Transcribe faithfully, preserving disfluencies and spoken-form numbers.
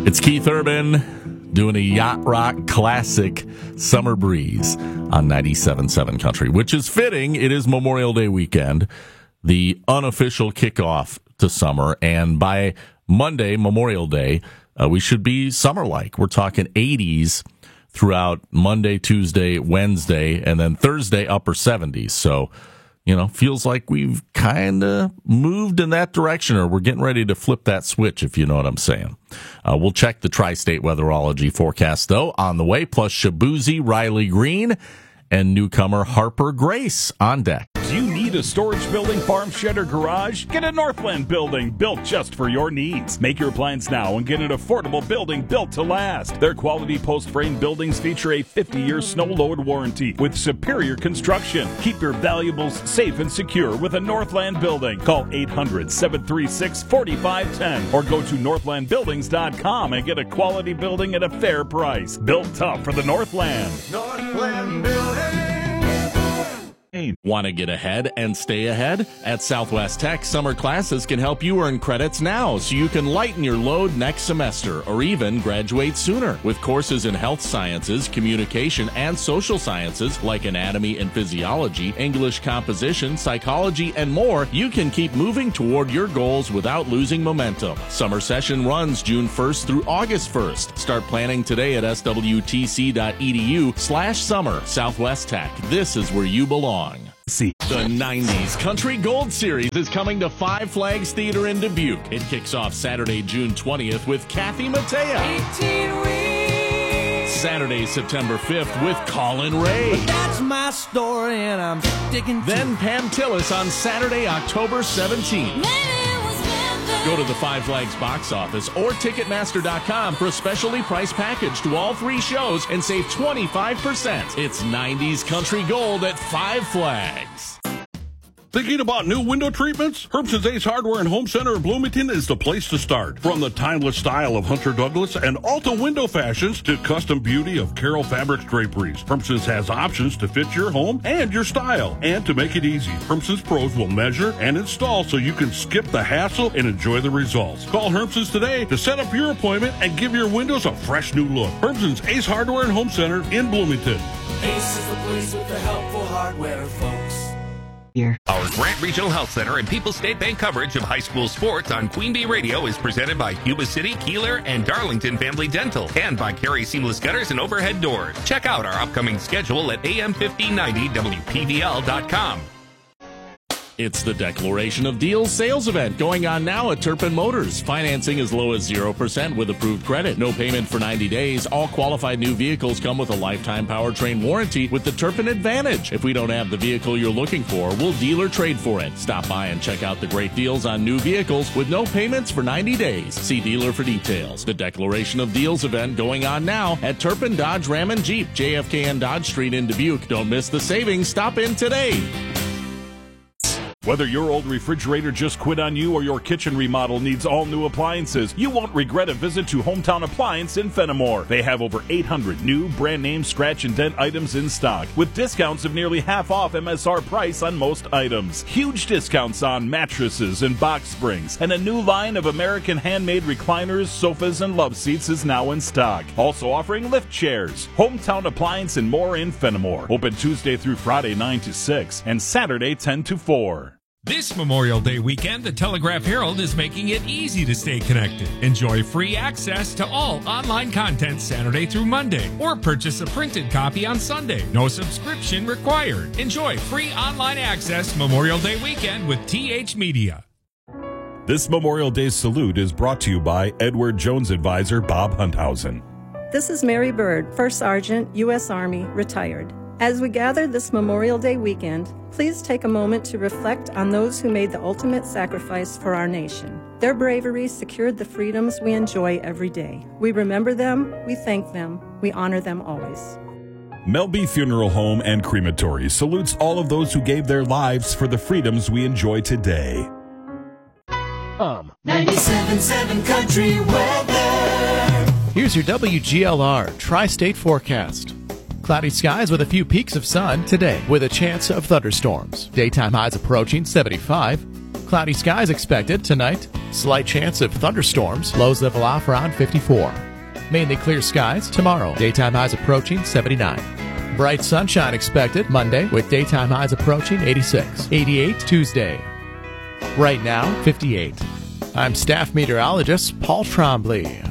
It's Keith Urban doing a Yacht Rock classic, Summer Breeze, on ninety-seven point seven Country, which is fitting. It is Memorial Day weekend, the unofficial kickoff to summer, and by Monday, Memorial Day, uh, we should be summer-like. We're talking eighties throughout Monday, Tuesday, Wednesday, and then Thursday, upper seventies. So, you know, feels like we've kind of moved in that direction, or we're getting ready to flip that switch, if you know what I'm saying. Uh, we'll check the Tri-State Weatherology forecast, though, on the way, plus Shabuzi, Riley Green, and newcomer Harper Grace on deck. Do you need a storage building, farm shed, or garage? Get a Northland building built just for your needs. Make your plans now and get an affordable building built to last. Their quality post-frame buildings feature a fifty-year snow load warranty with superior construction. Keep your valuables safe and secure with a Northland building. Call eight hundred, seven three six, four five one zero or go to northland buildings dot com and get a quality building at a fair price. Built tough for the Northland. Northland Building. Want to get ahead and stay ahead? At Southwest Tech, summer classes can help you earn credits now so you can lighten your load next semester or even graduate sooner. With courses in health sciences, communication, and social sciences like anatomy and physiology, English composition, psychology, and more, you can keep moving toward your goals without losing momentum. Summer session runs June first through August first. Start planning today at s w t c dot e d u slash summer. Southwest Tech, this is where you belong. The nineties Country Gold Series is coming to Five Flags Theater in Dubuque. It kicks off Saturday, June twentieth with Kathy Mattea. eighteen weeks. Saturday, September fifth with Colin Ray. But that's my story and I'm sticking to Then Pam Tillis on Saturday, October seventeenth. Go to the Five Flags box office or Ticketmaster dot com for a specially priced package to all three shows and save twenty-five percent. It's nineties Country Gold at Five Flags. Thinking about new window treatments? Herbson's Ace Hardware and Home Center in Bloomington is the place to start. From the timeless style of Hunter Douglas and Alta window fashions to custom beauty of Carroll Fabrics draperies, Herbson's has options to fit your home and your style. And to make it easy, Herbson's pros will measure and install so you can skip the hassle and enjoy the results. Call Herbson's today to set up your appointment and give your windows a fresh new look. Herbson's Ace Hardware and Home Center in Bloomington. Ace is the place with the helpful hardware, folks. Here. Our Grant Regional Health Center and People's State Bank coverage of high school sports on Queen Bee Radio is presented by Yuba City, Keeler, and Darlington Family Dental, and by Carey Seamless Gutters and Overhead Doors. Check out our upcoming schedule at a m fifteen ninety w p v l dot com. It's the Declaration of Deals sales event going on now at Turpin Motors. Financing as low as zero percent with approved credit. No payment for ninety days. All qualified new vehicles come with a lifetime powertrain warranty with the Turpin Advantage. If we don't have the vehicle you're looking for, we'll deal or trade for it. Stop by and check out the great deals on new vehicles with no payments for ninety days. See dealer for details. The Declaration of Deals event going on now at Turpin Dodge Ram and Jeep, J F K and Dodge Street in Dubuque. Don't miss the savings. Stop in today. Whether your old refrigerator just quit on you or your kitchen remodel needs all new appliances, you won't regret a visit to Hometown Appliance in Fenimore. They have over eight hundred new brand name scratch and dent items in stock with discounts of nearly half off M S R price on most items. Huge discounts on mattresses and box springs, and a new line of American handmade recliners, sofas, and love seats is now in stock. Also offering lift chairs. Hometown Appliance and more in Fenimore. Open Tuesday through Friday nine to six and Saturday ten to four. This Memorial Day weekend, the Telegraph Herald is making it easy to stay connected. Enjoy free access to all online content Saturday through Monday, or purchase a printed copy on Sunday. No subscription required. Enjoy free online access Memorial Day weekend with T H Media. This Memorial Day salute is brought to you by Edward Jones advisor Bob Hunthausen. This is Mary Bird, First Sergeant, U S Army, retired. As we gather this Memorial Day weekend, please take a moment to reflect on those who made the ultimate sacrifice for our nation. Their bravery secured the freedoms we enjoy every day. We remember them, we thank them, we honor them always. Melby Funeral Home and Crematory salutes all of those who gave their lives for the freedoms we enjoy today. Um. ninety-seven point seven Country Weather. Here's your W G L R Tri-State forecast. Cloudy skies with a few peaks of sun today with a chance of thunderstorms. Daytime highs approaching seventy-five. Cloudy skies expected tonight. Slight chance of thunderstorms. Lows level off around fifty-four. Mainly clear skies tomorrow. Daytime highs approaching seventy-nine. Bright sunshine expected Monday with daytime highs approaching eighty-six. eighty-eight Tuesday. Right now, fifty-eight. I'm staff meteorologist Paul Trombley.